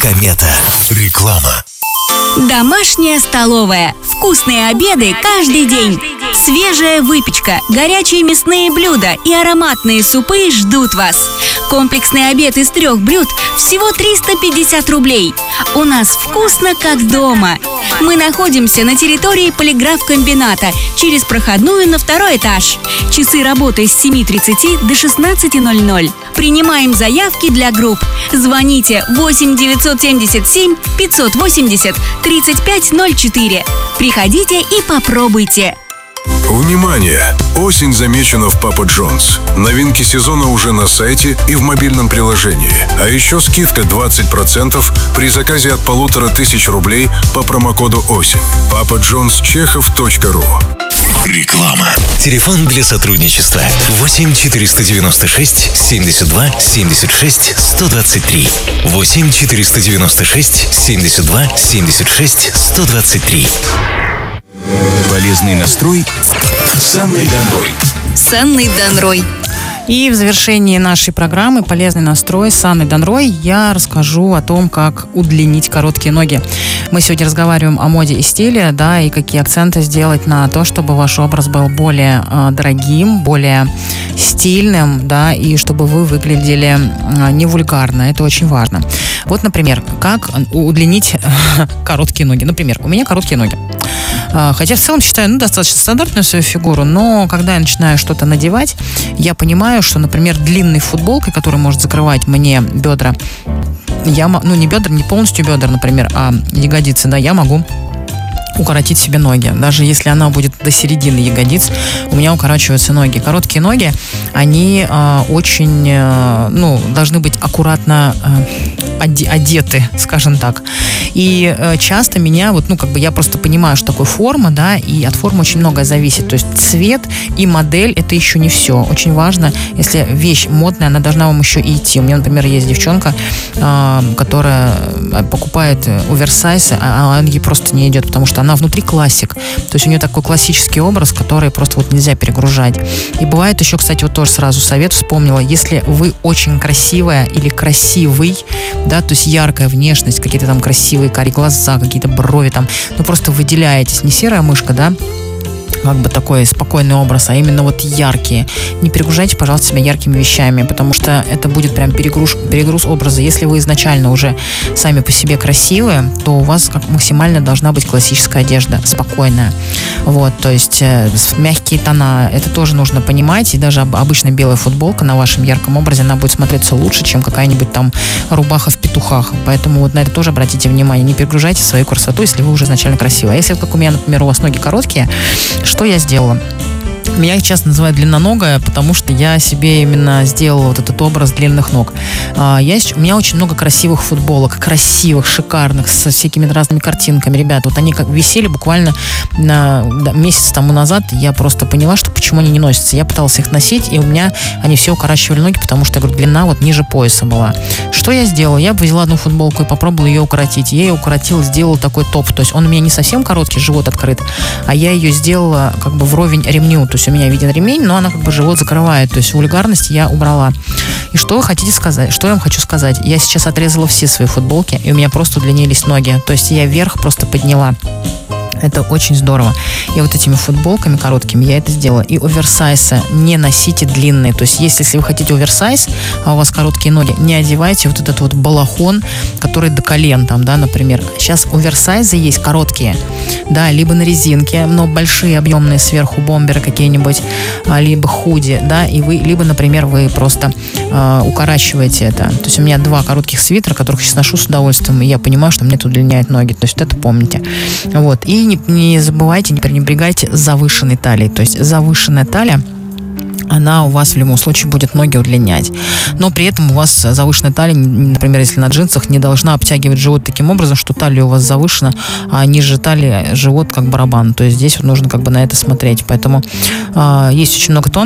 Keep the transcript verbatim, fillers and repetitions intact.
Комета. Реклама. Домашняя столовая. Вкусные обеды каждый день. Свежая выпечка, горячие мясные блюда и ароматные супы ждут вас. Комплексный обед из трех блюд всего триста пятьдесят рублей. У нас вкусно, как дома. Мы находимся на территории полиграф-комбината, через проходную на второй этаж. Часы работы с семи тридцати до шестнадцати ноль-ноль. Принимаем заявки для групп. Звоните восемь девятьсот семьдесят семь пятьсот восемьдесят тридцать пять ноль четыре. Приходите и попробуйте. Внимание! Осень замечена в Папа Джонс. Новинки сезона уже на сайте и в мобильном приложении. А еще скидка двадцать процентов при заказе от полутора тысяч рублей по промокоду «Осень». папа джонс чехов точка ру. Реклама. Телефон для сотрудничества восемь четыреста девяносто шесть семьдесят два семьдесят шесть сто двадцать три. восемь четыреста девяносто шесть семьдесят два семьдесят шесть сто двадцать три. Полезный настрой с Анной Донрой. С Анной Донрой. И в завершении нашей программы «Полезный настрой» с Анной Донрой я расскажу о том, как удлинить короткие ноги. Мы сегодня разговариваем о моде и стиле, да, и какие акценты сделать на то, чтобы ваш образ был более э, дорогим, более стильным, да, и чтобы вы выглядели э, не вульгарно. Это очень важно. Вот, например, как удлинить короткие ноги. Например, у меня короткие ноги. Хотя в целом считаю, ну, достаточно стандартную свою фигуру, но когда я начинаю что-то надевать, я понимаю, что, например, длинной футболкой, которая может закрывать мне бедра, я, ну, не бедра, не полностью бедра, например, а ягодицы, да, я могу укоротить себе ноги. Даже если она будет до середины ягодиц, у меня укорачиваются ноги. Короткие ноги, они э, очень, э, ну, должны быть аккуратно э, одеты, скажем так. И э, часто меня, вот, ну, как бы я просто понимаю, что такое форма, да, и от формы очень многое зависит. То есть цвет и модель — это еще не все. Очень важно, если вещь модная, она должна вам еще и идти. У меня, например, есть девчонка, э, которая покупает оверсайз, а он ей просто не идет, потому что она внутри классик. То есть у нее такой классический образ, который просто вот нельзя перегружать. И бывает еще, кстати, вот тоже сразу совет вспомнила, если вы очень красивая или красивый, да, то есть яркая внешность, какие-то там красивые карие глаза, какие-то брови там, ну просто выделяетесь, не серая мышка, да, как бы такой спокойный образ, а именно вот яркие. Не перегружайте, пожалуйста, себя яркими вещами, потому что это будет прям перегруз, перегруз образа. Если вы изначально уже сами по себе красивые, то у вас как максимально должна быть классическая одежда, спокойная. Вот, то есть э, мягкие тона, это тоже нужно понимать, и даже обычно белая футболка на вашем ярком образе, она будет смотреться лучше, чем какая-нибудь там рубаха в петухах. Поэтому вот на это тоже обратите внимание. Не перегружайте свою красоту, если вы уже изначально красивые. А если, как у меня, например, у вас ноги короткие, что я сделала? Меня их часто называют длинноногая, потому что я себе именно сделала вот этот образ длинных ног. А, я, у меня очень много красивых футболок, красивых, шикарных, со всякими разными картинками. Ребята, вот они как висели буквально на, да, месяц тому назад. Я просто поняла, что почему они не носятся. Я пыталась их носить, и у меня они все укорачивали ноги, потому что, я говорю, длина вот ниже пояса была. Что я сделала? Я взяла одну футболку и попробовала ее укоротить. Я ее укоротила, сделала такой топ. То есть он у меня не совсем короткий, живот открыт, а я ее сделала как бы вровень ремню. То есть у меня виден ремень, но она как бы живот закрывает. То есть вульгарность я убрала. И что вы хотите сказать? Что я вам хочу сказать? Я сейчас отрезала все свои футболки, и у меня просто удлинились ноги. То есть я вверх просто подняла. Это очень здорово. И вот этими футболками короткими я это сделала. И оверсайзы не носите длинные. То есть, если, если вы хотите оверсайз, а у вас короткие ноги, не одевайте вот этот вот балахон, который до колен там, да, например. Сейчас оверсайзы есть короткие, да, либо на резинке, но большие, объемные сверху бомберы какие-нибудь, либо худи, да, и вы, либо, например, вы просто э, укорачиваете это. То есть, у меня два коротких свитера, которых сейчас ношу с удовольствием, и я понимаю, что мне это удлиняет ноги. То есть, это помните. Вот. И не, не забывайте, не пренебрегайте завышенной талией. То есть завышенная талия, она у вас в любом случае будет ноги удлинять. Но при этом у вас завышенная талия, например, если на джинсах, не должна обтягивать живот таким образом, что талия у вас завышена, а ниже талии живот как барабан. То есть здесь вот нужно как бы на это смотреть. Поэтому э, есть очень много тонкостей.